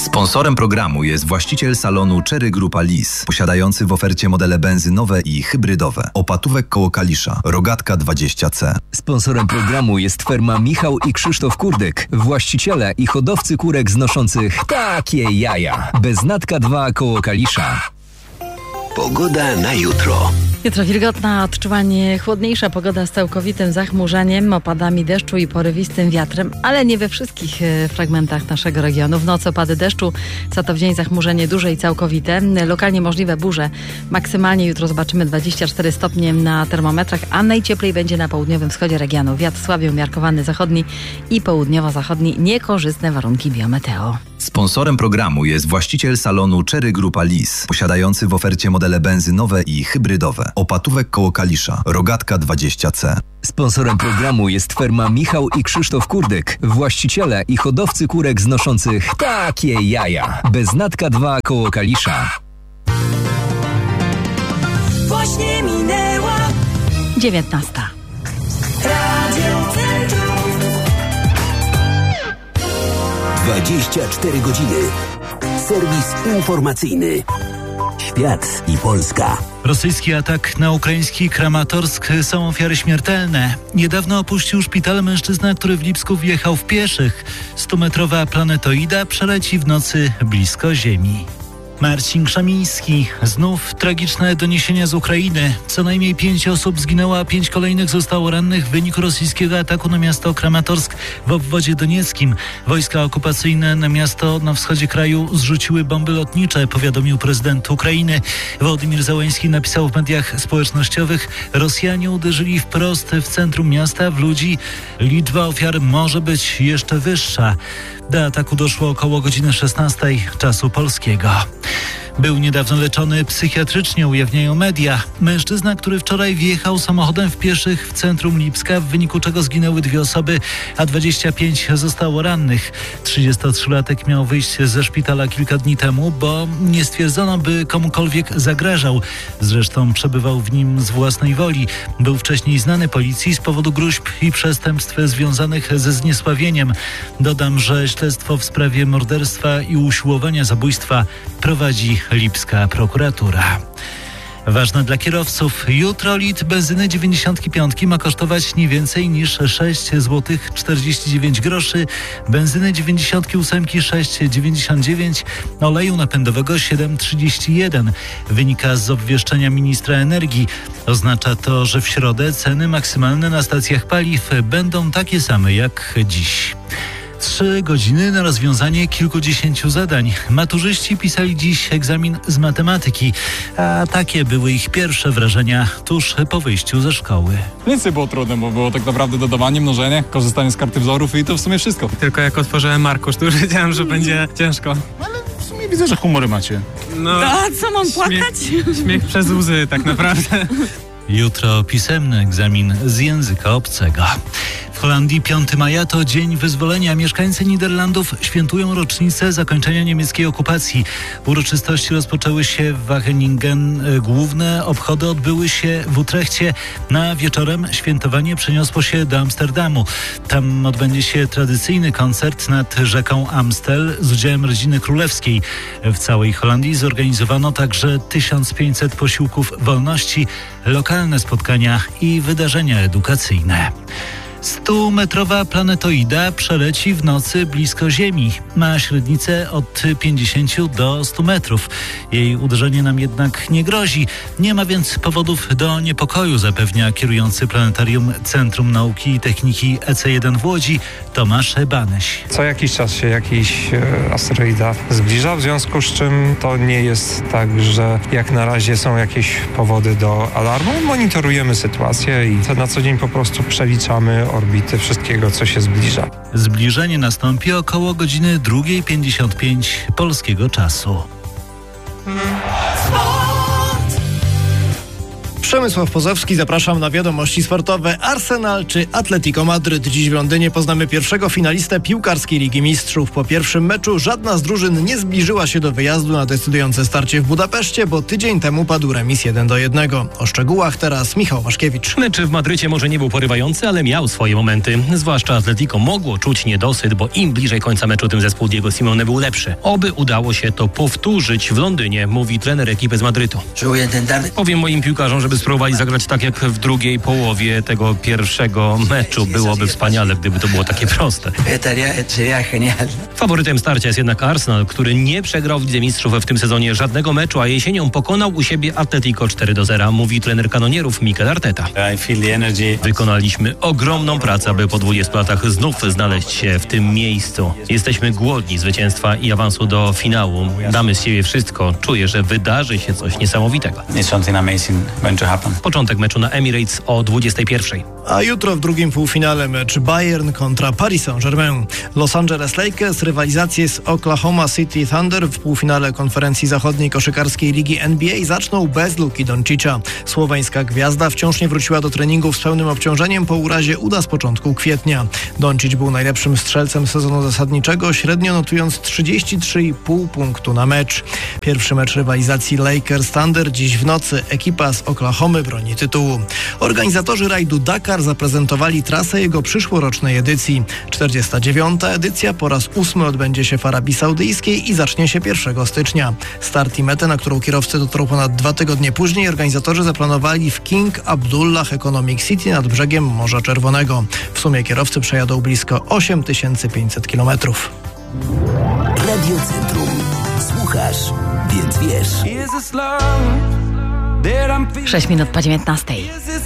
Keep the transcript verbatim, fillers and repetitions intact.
Sponsorem programu jest właściciel salonu Cherry Grupa Lis, posiadający w ofercie modele benzynowe i hybrydowe. Opatówek koło Kalisza, Rogatka dwadzieścia C. Sponsorem programu jest firma Michał i Krzysztof Kurdek, właściciele i hodowcy kurek znoszących takie jaja. Beznatka dwa koło Kalisza. Pogoda na jutro. Jutro wilgotna, odczuwanie chłodniejsza pogoda z całkowitym zachmurzeniem, opadami deszczu i porywistym wiatrem, ale nie we wszystkich e, fragmentach naszego regionu. W nocy opady deszczu, co to w dzień zachmurzenie duże i całkowite. Lokalnie możliwe burze. Maksymalnie jutro zobaczymy dwadzieścia cztery stopnie na termometrach, a najcieplej będzie na południowym wschodzie regionu. Wiatr słabiej umiarkowany zachodni i południowo-zachodni. Niekorzystne warunki biometeo. Sponsorem programu jest właściciel salonu Cherry Grupa Lis, posiadający w ofercie modele benzynowe i hybrydowe. Opatówek koło Kalisza, Rogatka dwadzieścia C. Sponsorem programu jest firma Michał i Krzysztof Kurdek, właściciele i hodowcy kurek znoszących takie jaja. Beznatka dwa koło Kalisza. Właśnie minęła dziewiętnasta. Radio Centrum. dwadzieścia cztery godziny. Serwis informacyjny. Świat i Polska. Rosyjski atak na ukraiński Kramatorsk, są ofiary śmiertelne. Niedawno opuścił szpital mężczyzna, który w Lipsku wjechał w pieszych. Stumetrowa planetoida przeleci w nocy blisko Ziemi. Marcin Krzemiński. Znów tragiczne doniesienia z Ukrainy. Co najmniej pięć osób zginęło, a pięć kolejnych zostało rannych w wyniku rosyjskiego ataku na miasto Kramatorsk w obwodzie donieckim. Wojska okupacyjne na miasto na wschodzie kraju zrzuciły bomby lotnicze, powiadomił prezydent Ukrainy. Wołodymyr Zełenski napisał w mediach społecznościowych: Rosjanie uderzyli wprost w centrum miasta, w ludzi. Liczba ofiar może być jeszcze wyższa. Do ataku doszło około godziny szesnastej czasu polskiego. Był niedawno leczony psychiatrycznie, ujawniają media. Mężczyzna, który wczoraj wjechał samochodem w pieszych w centrum Lipska, w wyniku czego zginęły dwie osoby, a dwadzieścia pięć zostało rannych. trzydziestotrzylatek miał wyjść ze szpitala kilka dni temu, bo nie stwierdzono, by komukolwiek zagrażał. Zresztą przebywał w nim z własnej woli. Był wcześniej znany policji z powodu gróźb i przestępstw związanych ze zniesławieniem. Dodam, że śledztwo w sprawie morderstwa i usiłowania zabójstwa prowadzi lipska prokuratura. Ważne dla kierowców. Jutro litr benzyny dziewięćdziesiąt pięć ma kosztować nie więcej niż sześć złotych czterdzieści dziewięć groszy, benzyny dziewięćdziesiąt osiem sześć złotych dziewięćdziesiąt dziewięć, oleju napędowego siedem trzydzieści jeden. Wynika z obwieszczenia ministra energii. Oznacza to, że w środę ceny maksymalne na stacjach paliw będą takie same jak dziś. Trzy godziny na rozwiązanie kilkudziesięciu zadań. Maturzyści pisali dziś egzamin z matematyki, a takie były ich pierwsze wrażenia tuż po wyjściu ze szkoły. Nic nie było trudne, bo było tak naprawdę dodawanie, mnożenie, korzystanie z karty wzorów i to w sumie wszystko. Tylko jak otworzyłem arkusz, to już wiedziałem, że będzie ciężko. Ale w sumie widzę, że humory macie. No, A co, mam płakać? Śmiech, śmiech przez łzy tak naprawdę. Jutro pisemny egzamin z języka obcego. W Holandii piątego maja to Dzień Wyzwolenia. Mieszkańcy Niderlandów świętują rocznicę zakończenia niemieckiej okupacji. Uroczystości rozpoczęły się w Wageningen. Główne obchody odbyły się w Utrechcie. Na wieczorem świętowanie przeniosło się do Amsterdamu. Tam odbędzie się tradycyjny koncert nad rzeką Amstel z udziałem rodziny królewskiej. W całej Holandii zorganizowano także tysiąc pięćset posiłków wolności, lokalne spotkania i wydarzenia edukacyjne. Stumetrowa planetoida przeleci w nocy blisko Ziemi. Ma średnicę od pięćdziesięciu do stu metrów. Jej uderzenie nam jednak nie grozi. Nie ma więc powodów do niepokoju, zapewnia kierujący planetarium Centrum Nauki i Techniki E C jeden w Łodzi Tomasz Banyś. Co jakiś czas się jakiś e, asteroida zbliża, w związku z czym to nie jest tak, że jak na razie są jakieś powody do alarmu. Monitorujemy sytuację i to na co dzień po prostu przeliczamy orbity wszystkiego, co się zbliża. Zbliżenie nastąpi około godziny drugiej pięćdziesiąt pięć polskiego czasu. Przemysław Pozowski, zapraszam na wiadomości sportowe. Arsenal czy Atletico Madryt? Dziś w Londynie poznamy pierwszego finalistę piłkarskiej Ligi Mistrzów. Po pierwszym meczu żadna z drużyn nie zbliżyła się do wyjazdu na decydujące starcie w Budapeszcie, bo tydzień temu padł remis jeden do jednego. O szczegółach teraz Michał Waszkiewicz. Mecz w Madrycie może nie był porywający, ale miał swoje momenty. Zwłaszcza Atletico mogło czuć niedosyt, bo im bliżej końca meczu, tym zespół Diego Simeone był lepszy. Oby udało się to powtórzyć w Londynie, mówi trener ekipy z Madrytu. Powiem moim piłkarzom, żeby spróbowali zagrać tak jak w drugiej połowie tego pierwszego meczu. Byłoby wspaniale, gdyby to było takie proste. Faworytem starcia jest jednak Arsenal, który nie przegrał w Lidze Mistrzów w tym sezonie żadnego meczu, a jesienią pokonał u siebie Atletico cztery do zera, mówi trener kanonierów Mikel Arteta. Wykonaliśmy ogromną pracę, aby po dwudziestu latach znów znaleźć się w tym miejscu. Jesteśmy głodni zwycięstwa i awansu do finału. Damy z siebie wszystko. Czuję, że wydarzy się coś niesamowitego. Początek meczu na Emirates o dwudziestej pierwszej. A jutro w drugim półfinale mecz Bayern kontra Paris Saint-Germain. Los Angeles Lakers rywalizację z Oklahoma City Thunder w półfinale konferencji zachodniej koszykarskiej ligi N B A zaczną bez Luki Doncicza. Słoweńska gwiazda wciąż nie wróciła do treningów z pełnym obciążeniem po urazie uda z początku kwietnia. Doncic był najlepszym strzelcem sezonu zasadniczego, średnio notując trzydzieści trzy i pół punktu na mecz. Pierwszy mecz rywalizacji Lakers Thunder dziś w nocy. Ekipa z Oklahomy broni tytułu. Organizatorzy rajdu Dakar zaprezentowali trasę jego przyszłorocznej edycji. czterdziesta dziewiąta edycja po raz ósmy odbędzie się w Arabii Saudyjskiej i zacznie się pierwszego stycznia. Start i metę, na którą kierowcy dotrą ponad dwa tygodnie później, organizatorzy zaplanowali w King Abdullah Economic City nad brzegiem Morza Czerwonego. W sumie kierowcy przejadą blisko osiem tysięcy pięćset kilometrów. Radio Centrum. Słuchasz, więc wiesz. sześć minut po dziewiętnastej.